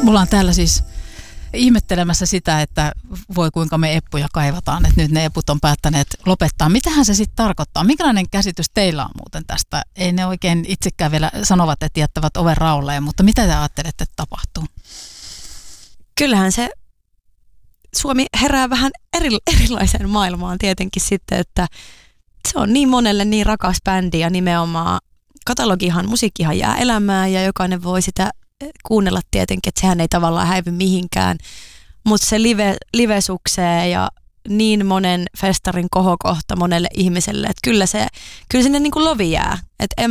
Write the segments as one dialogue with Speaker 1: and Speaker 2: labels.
Speaker 1: Mulla on täällä siis ihmettelemässä sitä, että voi kuinka me eppuja kaivataan, että nyt ne eput on päättäneet lopettaa. Mitähän se sitten tarkoittaa? Minkälainen käsitys teillä on muuten tästä? Ei ne oikein itsekään vielä sanovat, että jättävät oven raolleen, mutta mitä te ajattelette, että tapahtuu?
Speaker 2: Kyllähän se Suomi herää vähän erilaiseen maailmaan tietenkin sitten, että se on niin monelle niin rakas bändi ja nimenomaan musiikkihan jää elämään ja jokainen voi sitä kuunnella tietenkin, että sehän ei tavallaan häivy mihinkään, mutta se live-suksee ja niin monen festarin kohokohta monelle ihmiselle, että kyllä sinne niin kuin lovi jää, että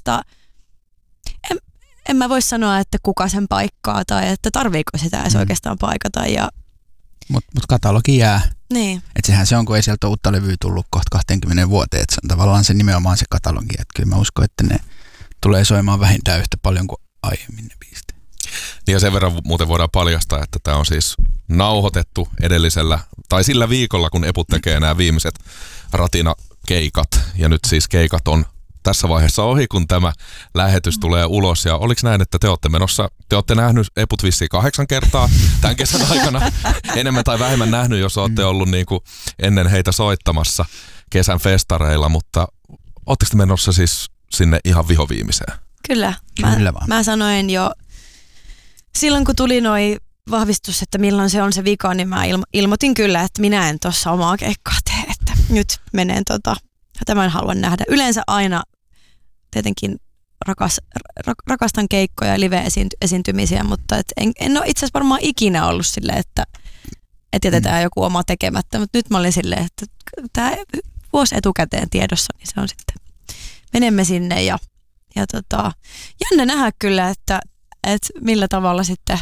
Speaker 2: en mä voi sanoa, että kuka sen paikkaa tai että tarviiko sitä edes oikeastaan paikata.
Speaker 3: Mut katalogi jää.
Speaker 2: Niin.
Speaker 3: Että sehän se on, kun ei sieltä ole uutta levyä tullut kohta 20 vuoteen, että se on tavallaan se nimenomaan se katalogi, että kyllä mä uskon, että ne tulee soimaan vähintään yhtä paljon kuin aiemmin ne biisit.
Speaker 4: Niin ja sen verran muuten voidaan paljastaa, että tämä on siis nauhoitettu edellisellä, tai sillä viikolla, kun eput tekee nämä viimeiset ratinakeikat. Ja nyt siis keikat on tässä vaiheessa ohi, kun tämä lähetys tulee ulos. Ja oliko näin, että te olette nähnyt eput vissiin 8 kertaa tämän kesän aikana, enemmän tai vähemmän nähnyt, jos olette ollut niin kuin ennen heitä soittamassa kesän festareilla, mutta ootteko te menossa siis sinne ihan vihoviimeiseen?
Speaker 2: Kyllä. Mä sanoin jo silloin, kun tuli noi vahvistus, että milloin se on se vika, niin mä ilmoitin kyllä, että minä en tuossa omaa keikkaa tee, että nyt menen tämän haluan nähdä. Yleensä aina tietenkin rakastan keikkoja ja live-esiintymisiä, mutta en ole itse asiassa varmaan ikinä ollut silleen, että jätetään joku oma tekemättä, mutta nyt mä olin silleen, että tämä vuosi etukäteen tiedossa, niin se on sitten, menemme sinne ja jännä nähdä kyllä, että millä tavalla sitten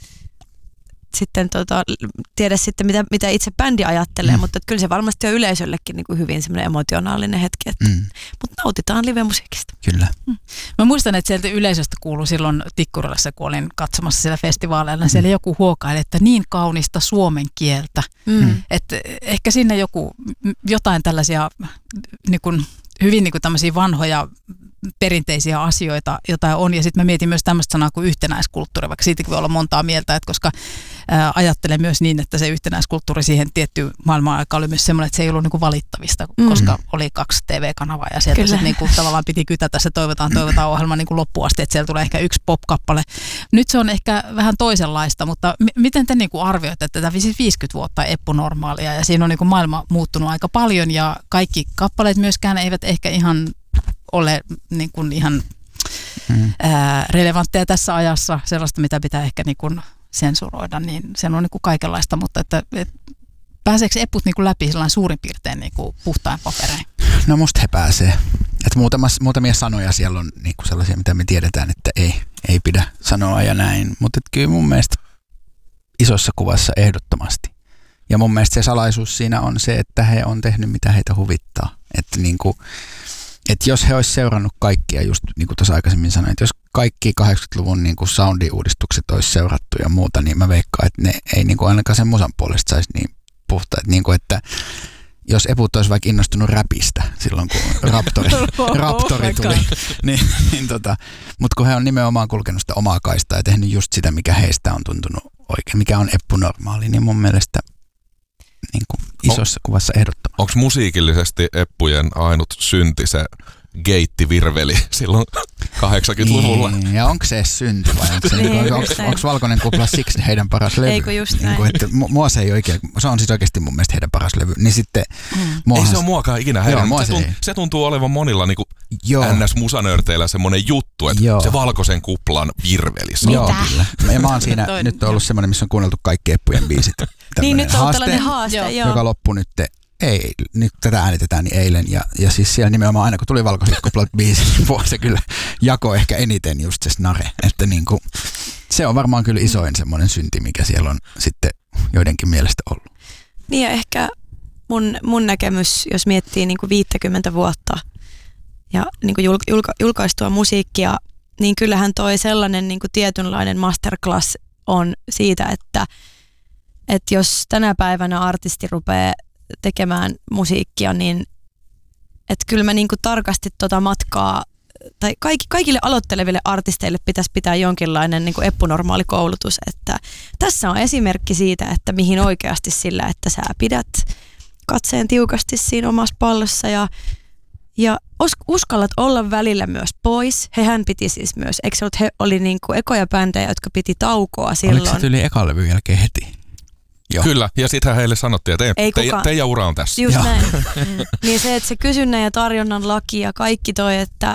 Speaker 2: tiedä sitten, mitä itse bändi ajattelee, mutta kyllä se varmasti on yleisöllekin niin kuin hyvin semmoinen emotionaalinen hetki, mutta nautitaan live-musiikista.
Speaker 3: Kyllä.
Speaker 1: Mä muistan, että sieltä yleisöstä kuului silloin Tikkurilassa, kun olin katsomassa siellä festivaaleilla, siellä joku huokaili, että niin kaunista suomen kieltä. Että ehkä sinne jotain tällaisia niin kuin, hyvin niin kuin tämmöisiä vanhoja perinteisiä asioita, jotain on. Ja sitten mä mietin myös tämmöistä sanaa kuin yhtenäiskulttuuri, vaikka siitäkin voi olla montaa mieltä, että koska ajattelen myös niin, että se yhtenäiskulttuuri siihen tiettyyn maailman aikaan oli myös semmoinen, että se ei ollut niin kuin valittavista, koska oli 2 TV-kanavaa ja sieltä sitten niin kuin tavallaan piti kytätä se toivotaan ohjelma niin kuin loppuun asti, että siellä tulee ehkä 1 pop-kappale. Nyt se on ehkä vähän toisenlaista, mutta miten te niin kuin arvioitte tätä 50 vuotta eppunormaalia ja siinä on niin kuin maailma muuttunut aika paljon ja kaikki kappaleet myöskään eivät ehkä ihan ole niin kuin ihan relevantteja tässä ajassa, sellaista mitä pitää ehkä niin kuin sensuroida, niin se on niin kuin kaikenlaista, mutta että pääseekö eput niin kuin läpi sellainen suurin piirtein niin kuin puhtain paperein?
Speaker 3: No musta he pääsee. Että muutamia sanoja siellä on niin kuin sellaisia, mitä me tiedetään, että ei pidä sanoa ja näin, mutta kyllä mun mielestä isossa kuvassa ehdottomasti. Ja mun mielestä se salaisuus siinä on se, että he on tehnyt mitä heitä huvittaa. Että niin kuin että jos he olisi seurannut kaikkia, just niin kuin tuossa aikaisemmin sanoin, että jos kaikki 80-luvun niin kuin soundiuudistukset olisi seurattu ja muuta, niin mä veikkaan, että ne ei niin kuin ainakaan sen musan puolesta saisi niin puhtaat. Niin kuin, että jos eput olisi vaikka innostunut räpistä silloin, kun Raptori tuli, mutta kun he on nimenomaan kulkenut sitä omaa kaistaa ja tehnyt just sitä, mikä heistä on tuntunut oikein, mikä on eppu normaali, niin mun mielestä niin kuin isossa kuvassa ehdottomasti.
Speaker 4: Onko musiikillisesti eppujen ainut synti se geittivirveli silloin 80-luvulla?
Speaker 3: Niin, ja onko se edes synti vai onko Valkoinen kupla siksi heidän paras levy?
Speaker 2: Eikö just näin?
Speaker 3: Niin että mua se ei oikein, se on siis oikeasti mun mielestä heidän paras levy. Niin sitten,
Speaker 4: ei se ole muakaan ikinä heidän, se tuntuu olevan monilla niin NS-musanörteillä semmoinen juttu, että se Valkoisen kuplan virveli.
Speaker 3: Joo, kyllä. Ja mä oon siinä nyt ollut semmoinen, missä on kuunneltu kaikki eppujen biisit.
Speaker 2: Niin nyt on tällainen haaste,
Speaker 3: joka loppui nyt. Nyt tätä äänitetään niin eilen ja siis siellä nimenomaan aina kun tuli Valkoiset kuplat biisi, niin se kyllä jakoi ehkä eniten just se snare, että niinku, se on varmaan kyllä isoin semmoinen synti, mikä siellä on sitten joidenkin mielestä ollut.
Speaker 2: Niin ja ehkä mun näkemys, jos miettii niinku 50 vuotta ja niinku julkaistua musiikkia, niin kyllähän toi sellainen niinku tietynlainen masterclass on siitä, että jos tänä päivänä artisti rupeaa tekemään musiikkia, niin että kyllä mä niinku tarkasti tota matkaa tai kaikille aloitteleville artisteille pitäisi pitää jonkinlainen niin kuin eppunormaali koulutus, että tässä on esimerkki siitä, että mihin oikeasti sillä, että sä pidät katseen tiukasti siinä omassa pallossa ja uskallat olla välillä myös pois. Hehän piti siis myös, eikö se ollut, he oli niin kuin ekoja bändejä, jotka piti taukoa silloin.
Speaker 3: Oliko se yli eka levyn jälkeen heti?
Speaker 4: Joo. Kyllä, ja sittenhän heille sanottiin, että teidän ura on tässä.
Speaker 2: Just näin. Niin se, että se kysynnän ja tarjonnan laki ja kaikki toi, että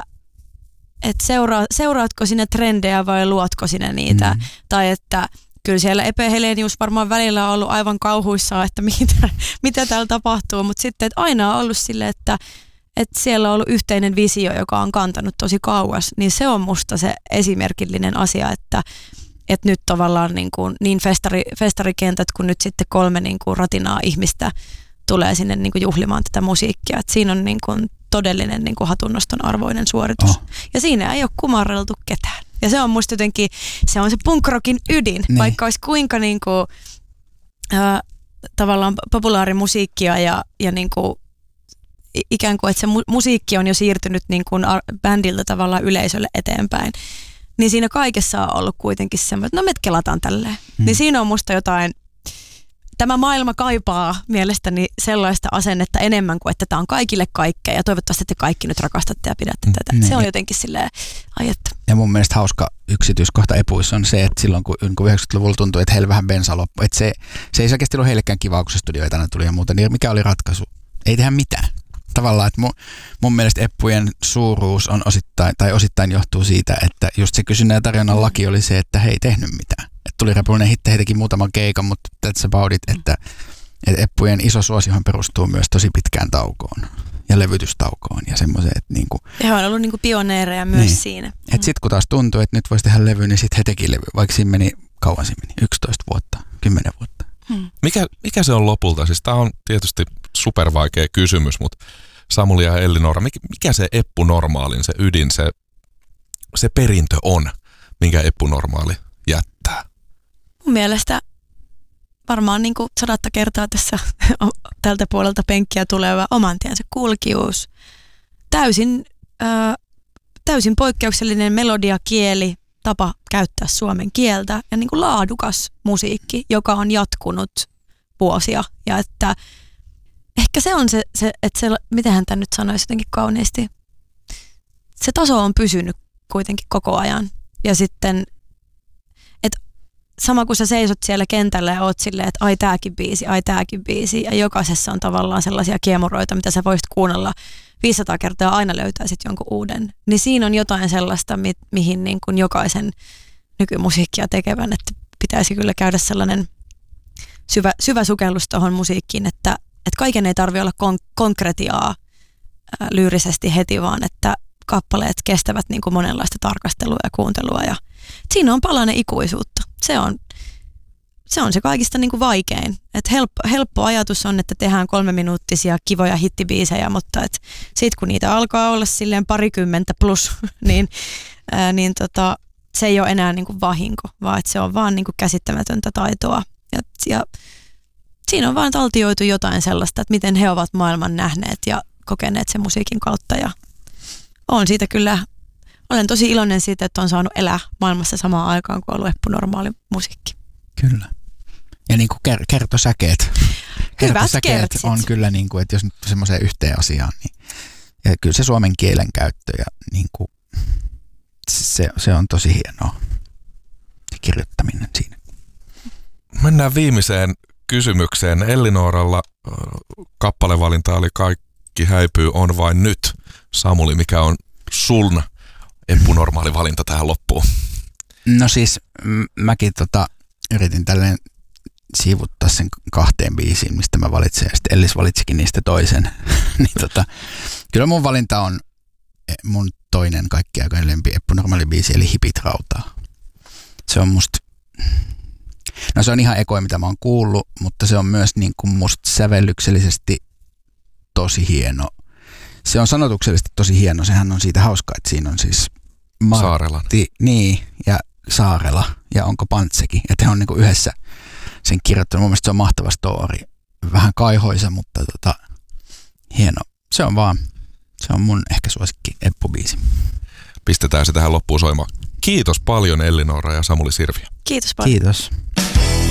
Speaker 2: seuraatko sinne trendejä vai luotko sinne niitä, tai että kyllä siellä Epe Helenius varmaan välillä on ollut aivan kauhuissaan, että mitä täällä tapahtuu, mutta sitten että aina on ollut silleen, että siellä on ollut yhteinen visio, joka on kantanut tosi kauas, niin se on musta se esimerkillinen asia, että nyt tavallaan niin festarikentät kuin nyt sitten 3 niin kuin ratinaa ihmistä tulee sinne niin kuin juhlimaan tätä musiikkia, että siinä on niin kuin todellinen niin kuin hatunnoston arvoinen suoritus. Ja siinä ei ole kumarreltu ketään. Ja se on musta jotenkin, se on se punk-rockin ydin, vaikka olisi kuinka niin kuin, tavallaan populaarimusiikkia ja niin kuin, ikään kuin, että se musiikki on jo siirtynyt niin kuin bändiltä tavallaan yleisölle eteenpäin. Niin siinä kaikessa on ollut kuitenkin semmoinen, että no me kelataan tälleen. Niin siinä on musta jotain, tämä maailma kaipaa mielestäni sellaista asennetta enemmän kuin, että tämä on kaikille kaikkea ja toivottavasti te kaikki nyt rakastatte ja pidätte tätä. Se on jotenkin silleen, että.
Speaker 3: Ja mun mielestä hauska yksityiskohta Epuissa on se, että silloin kun 90-luvulla tuntui, että heillä vähän bensa loppui, että se ei selkeästi ollut heillekään kivaa, kun se studio etänä tuli ja muuta, niin mikä oli ratkaisu? Ei tehdä mitään. Tavallaan, että mun mielestä Eppujen suuruus on osittain johtuu siitä, että just se kysynnän ja tarjonnan laki oli se, että he ei tehnyt mitään. Että tuli Repullinen hitti, he teki muutaman keikan, mutta that's about it, että Eppujen iso suosiohan perustuu myös tosi pitkään taukoon ja levytystaukoon ja semmoiseen, että niinku.
Speaker 2: Ja he on ollut niinku pioneereja myös siinä.
Speaker 3: Että sitten kun taas tuntui, että nyt voisi tehdä levy, niin sitten he teki levy, vaikka siinä meni, kauan siinä meni, 11 vuotta, 10 vuotta.
Speaker 4: Mikä se on lopulta? Siis tämä on tietysti supervaikea kysymys, mutta Samuli ja Ellinora, mikä se Eppu-normaalin, se ydin, se perintö on, minkä Eppu-normaali jättää?
Speaker 2: Mun mielestä varmaan niin kuin 100 kertaa tässä tältä puolelta penkkiä tuleva oman tiensä kulkijuus. Täysin poikkeuksellinen melodia, kieli, tapa käyttää suomen kieltä ja niin kuin laadukas musiikki, joka on jatkunut vuosia. Ja että ehkä se on se että se, mitähän tämän nyt sanoisi jotenkin kauniisti, se taso on pysynyt kuitenkin koko ajan. Ja sitten, että sama kun sä seisot siellä kentällä ja oot silleen, että ai tääkin biisi, ja jokaisessa on tavallaan sellaisia kiemuroita, mitä sä voisit kuunnella 500 kertaa aina löytäisit jonkun uuden. Niin siinä on jotain sellaista, mihin niin kuin jokaisen nykymusiikkia tekevän, että pitäisi kyllä käydä sellainen syvä sukellus tuohon musiikkiin, että kaiken ei tarvitse olla konkretiaa lyyrisesti heti, vaan että kappaleet kestävät niin kuin monenlaista tarkastelua ja kuuntelua. Ja siinä on palanen ikuisuutta. Se on se kaikista niin kuin vaikein. Et helppo ajatus on, että tehdään 3-minuuttisia kivoja hittibiisejä, mutta sitten kun niitä alkaa olla silleen 20 plus, niin se ei ole enää niin kuin vahinko, vaan että se on vaan niin kuin käsittämätöntä taitoa. Ja siinä on vaan taltioitu jotain sellaista, että miten he ovat maailman nähneet ja kokeneet sen musiikin kautta. Ja olen tosi iloinen siitä, että on saanut elää maailmassa samaan aikaan, kuin on ollut Eppu-normaali musiikki.
Speaker 3: Kyllä. Ja niin kuin kertosäkeet.
Speaker 2: Kertosäkeet
Speaker 3: on kyllä, niin kuin, että jos nyt semmoiseen yhteen asiaan, niin ja kyllä se suomen kielen käyttö ja niin kuin, se on tosi hienoa. Kirjoittaminen siinä.
Speaker 4: Mennään viimeiseen kysymykseen. Ellinoralla kappalevalinta oli Kaikki häipyy on vain nyt. Samuli, mikä on sun Eppu-normaali valinta tähän loppuun?
Speaker 3: No siis mäkin yritin tälleen siivuttaa sen 2 biisiin, mistä mä valitsen, ja sitten Ellis valitsikin niistä toisen. Niin kyllä mun valinta on mun toinen kaikkiaikainen lempi Eppu-normaali biisi, eli Hipit rautaa. Se on musta, no se on ihan ekoja, mitä mä oon kuullut, mutta se on myös niin kuin musta sävellyksellisesti tosi hieno. Se on sanotuksellisesti tosi hieno, sehän on siitä hauska, että siinä on siis Martti, niin, ja Saarela, ja onko Pantsekin, että he on niin kuin yhdessä sen kirjoittanut. Mun mielestä se on mahtava story. Vähän kaihoisa, mutta hieno. Se on mun ehkä suosikki Eppu-biisi.
Speaker 4: pistetään se tähän loppuun soimaan. Kiitos paljon Elli-Noora ja Samuli Sirviö.
Speaker 2: Kiitos paljon.
Speaker 3: Kiitos.